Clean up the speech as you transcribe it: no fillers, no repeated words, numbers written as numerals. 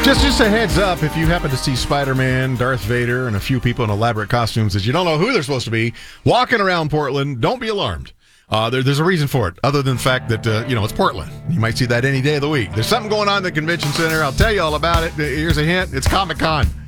Just a heads up, if you happen to see Spider-Man, Darth Vader, and a few people in elaborate costumes that you don't know who they're supposed to be walking around Portland, don't be alarmed. There's a reason for it, other than the fact that, it's Portland. You might see that any day of the week. There's something going on in the convention center. I'll tell you all about it. Here's a hint. It's Comic-Con.